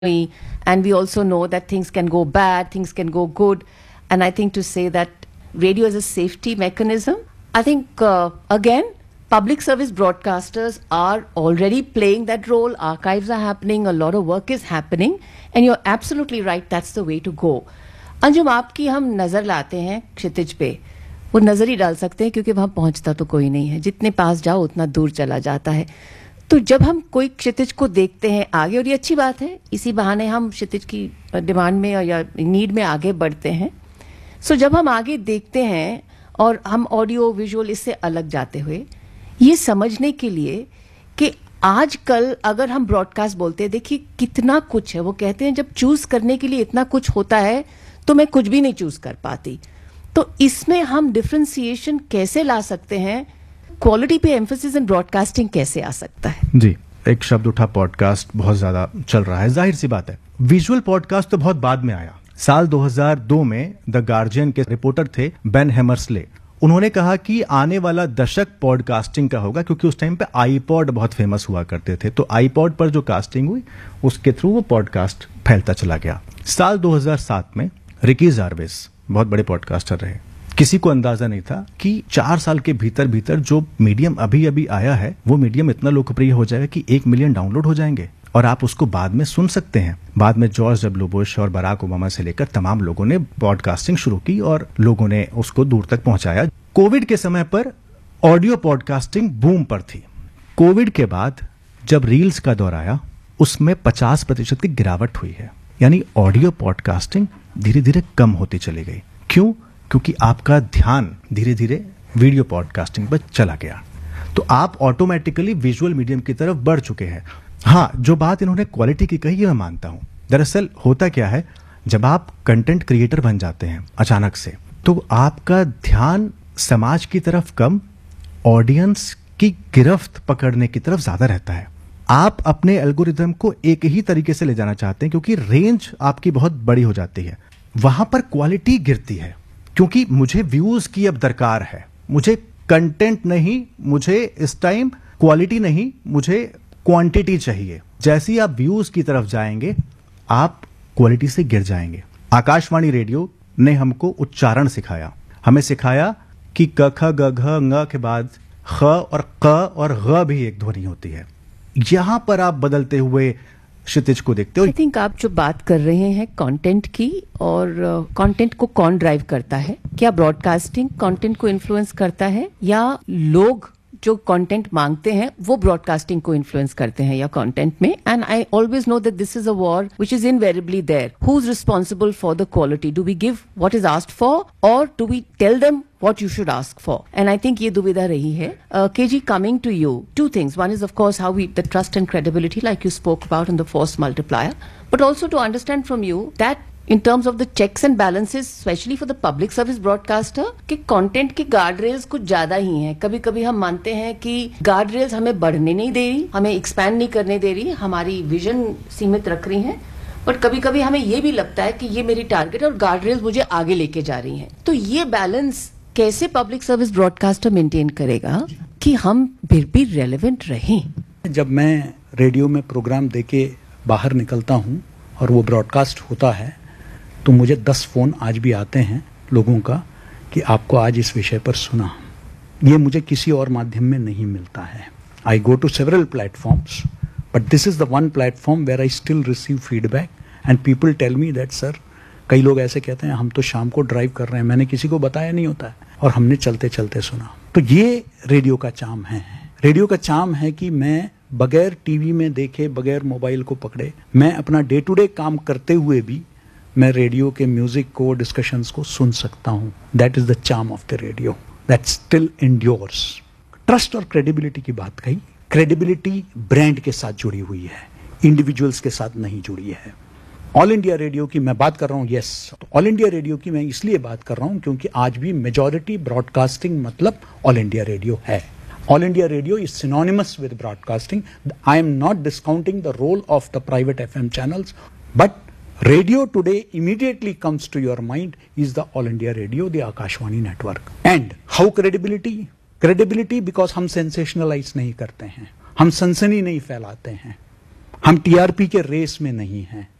and we also know that things can go bad, things can go good. And I think to say that radio is a safety mechanism, I think again, public service broadcasters are already playing that role. Archives are happening, a lot of work is happening, and you're absolutely right, that's the way to go. Anjum, आपकी हम नजर लाते हैं क्षितिज पे, वो नजर ही डाल सकते हैं क्योंकि वहां पहुंचता तो कोई नहीं है, जितने पास जाओ उतना दूर चला जाता है. तो जब हम कोई क्षितिज को देखते हैं आगे, और ये अच्छी बात है, इसी बहाने हम क्षितिज की डिमांड में या नीड में आगे बढ़ते हैं. सो जब हम आगे देखते हैं और हम ऑडियो विजुअल इससे अलग जाते हुए ये समझने के लिए कि आजकल अगर हम ब्रॉडकास्ट बोलते हैं, देखिए कितना कुछ है. वो कहते हैं जब चूज करने के लिए इतना कुछ होता है तो मैं कुछ भी नहीं चूज कर पाती. तो इसमें हम डिफरेंशिएशन कैसे ला सकते हैं, क्वालिटी पे एम्फेसिस इन ब्रॉडकास्टिंग कैसे आ सकता है? जी, एक शब्द उठा, पॉडकास्ट बहुत ज्यादा चल रहा है, जाहिर सी बात है. विजुअल पॉडकास्ट तो बहुत बाद में आया. साल 2002 में द गार्जियन के रिपोर्टर थे बेन हैमर्सले. उन्होंने कहा कि आने वाला दशक पॉडकास्टिंग का होगा, क्योंकि उस टाइम पे आईपॉड बहुत फेमस हुआ करते थे. तो आईपॉड पर जो कास्टिंग हुई उसके थ्रू वो पॉडकास्ट फैलता चला गया. साल 2007 में रिकी जार्विस बहुत बड़े पॉडकास्टर रहे. किसी को अंदाजा नहीं था कि 4 साल के भीतर भीतर जो मीडियम अभी अभी आया है वो मीडियम इतना लोकप्रिय हो जाएगा कि 1 मिलियन डाउनलोड हो जाएंगे और आप उसको बाद में सुन सकते हैं. बाद में जॉर्ज डब्ल्यू बुश और बराक ओबामा से लेकर तमाम लोगों ने पॉडकास्टिंग शुरू की और लोगों ने उसको दूर तक पहुंचाया. कोविड के समय पर ऑडियो पॉडकास्टिंग बूम पर थी. कोविड के बाद जब रील्स का दौर आया उसमें 50% की गिरावट हुई है. यानी ऑडियो पॉडकास्टिंग धीरे धीरे कम होती चली गई. क्यों? क्योंकि आपका ध्यान धीरे धीरे वीडियो पॉडकास्टिंग पर चला गया. तो आप ऑटोमेटिकली विजुअल मीडियम की तरफ बढ़ चुके हैं. हाँ, जो बात इन्होंने क्वालिटी की कही है मैं मानता हूं. दरअसल होता क्या है, जब आप कंटेंट क्रिएटर बन जाते हैं अचानक से, तो आपका ध्यान समाज की तरफ कम, ऑडियंस की गिरफ्त पकड़ने की तरफ ज्यादा रहता है. आप अपने एल्गोरिथम को एक ही तरीके से ले जाना चाहते हैं क्योंकि रेंज आपकी बहुत बड़ी हो जाती है. वहां पर क्वालिटी गिरती है क्योंकि मुझे व्यूज की अब दरकार है, मुझे कंटेंट नहीं, मुझे इस टाइम क्वालिटी नहीं, मुझे क्वांटिटी चाहिए. जैसे ही आप व्यूज की तरफ जाएंगे आप क्वालिटी से गिर जाएंगे. आकाशवाणी रेडियो ने हमको उच्चारण सिखाया. हमें सिखाया कि क ख ग घ ng के बाद ख और क और ग भी एक ध्वनि होती है. यहां पर आप बदलते हुए क्षितिज को देखते हो. आई थिंक आप जो बात कर रहे हैं कंटेंट की, और कंटेंट को कौन ड्राइव करता है, क्या ब्रॉडकास्टिंग कंटेंट को इन्फ्लुएंस करता है या लोग जो कंटेंट मांगते हैं वो ब्रॉडकास्टिंग को इन्फ्लुएंस करते हैं या कंटेंट में? And I always know that this is a war which is invariably there. Who is responsible for the quality? Do we give what is asked for और do we tell them what you should ask for? And I think ये दुविधा रही है. KG, coming to you, 2 things. One is of course how the trust and credibility like you spoke about and the force multiplier, but also to understand from you that in terms of the checks and balances, especially for the public service broadcaster, कि content की guard rails कुछ ज्यादा ही हैं. कभी कभी हम मानते हैं कि गार्ड रेल्स हमें बढ़ने नहीं दे रही, हमें एक्सपैंड नहीं करने दे रही, हमारी विजन सीमित रख रही हैं, बट कभी कभी हमें ये भी लगता है कि ये मेरी टारगेट और गार्ड रेल्स मुझे आगे लेके जा रही हैं. तो ये बैलेंस कैसे पब्लिक सर्विस ब्रॉडकास्टर मेंटेन करेगा कि हम फिर भी रेलेवेंट रहें? जब मैं रेडियो में प्रोग्राम देके बाहर निकलता हूं और वो ब्रॉडकास्ट होता है तो मुझे 10 फोन आज भी आते हैं लोगों का कि आपको आज इस विषय पर सुना. ये मुझे किसी और माध्यम में नहीं मिलता है. आई go to several platforms but this is the one platform where I still receive feedback and people tell me that sir, कई लोग ऐसे कहते हैं हम तो शाम को ड्राइव कर रहे हैं, मैंने किसी को बताया नहीं होता है और हमने चलते चलते सुना. तो ये रेडियो का चार्म है. रेडियो का चार्म है कि मैं बगैर टीवी में देखे, बगैर मोबाइल को पकड़े, मैं अपना डे टू डे काम करते हुए भी मैं रेडियो के म्यूजिक को, डिस्कशंस को सुन सकता हूं. That is the charm of the radio that still endures. Trust और क्रेडिबिलिटी की बात कही. क्रेडिबिलिटी ब्रांड के साथ जुड़ी हुई है, इंडिविजुअल्स के साथ नहीं जुड़ी है. ऑल इंडिया रेडियो की मैं बात कर रहा हूं. यस, ऑल इंडिया रेडियो की मैं इसलिए बात कर रहा हूं क्योंकि आज भी मेजॉरिटी ब्रॉडकास्टिंग मतलब ऑल इंडिया रेडियो है. All India radio is synonymous with broadcasting. I am not discounting the role of the private FM channels, but radio today immediately comes to your mind is the all India radio, the Akashvani network. And how credibility? Credibility because हम sensationalise नहीं करते हैं, हम सनसनी नहीं फैलाते हैं, हम टीआरपी के रेस में नहीं हैं।